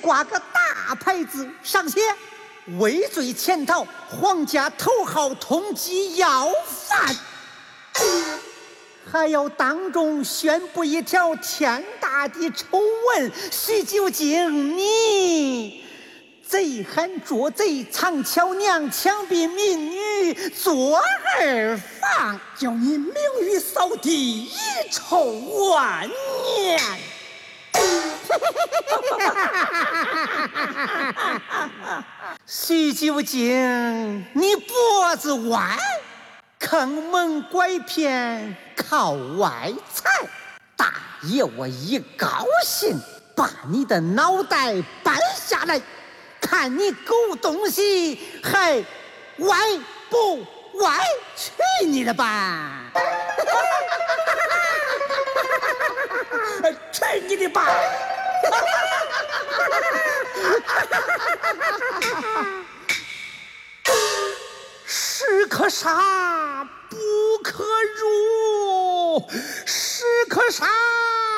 挂个大牌子，上写畏罪潜逃，皇家头号通缉要犯，还要当众宣布一条天大的丑闻：徐九经，你贼喊捉贼，藏巧娘，强逼民女，作二房， 叫你名誉扫地，遗臭万年。 徐九经，你脖子歪，坑蒙拐骗靠外财，大爷我一高兴，把你的脑袋掰下来，看你狗东西还歪不歪？去你的吧！ 去你的吧！ 士可杀不可辱，士可杀